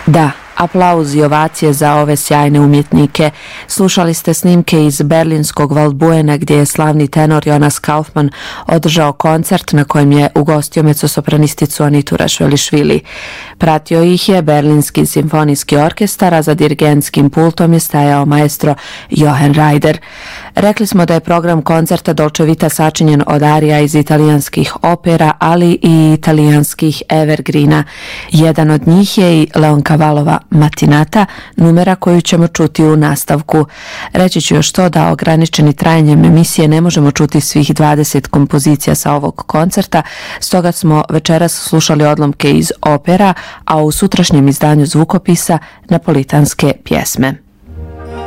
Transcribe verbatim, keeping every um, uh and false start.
Da, aplauz i ovacije za ove sjajne umjetnike. Slušali ste snimke iz berlinskog Waldbuena gdje je slavni tenor Jonas Kaufmann održao koncert na kojem je ugostio mezzosopranisticu Anitu Rašvelišvili. Pratio ih je Berlinski simfonijski orkestar, a za dirigentskim pultom je stajao maestro Johann Reider. Rekli smo da je program koncerta Dolce Vita sačinjen od arija iz italijanskih opera, ali i italijanskih evergreena. Jedan od njih je i Leoncavallova Matinata, numera koju ćemo čuti u nastavku. Reći ću još to da ograničeni trajanjem emisije ne možemo čuti svih dvadeset kompozicija sa ovog koncerta, stoga smo večeras slušali odlomke iz opera, a u sutrašnjem izdanju zvukopisa napolitanske pjesme.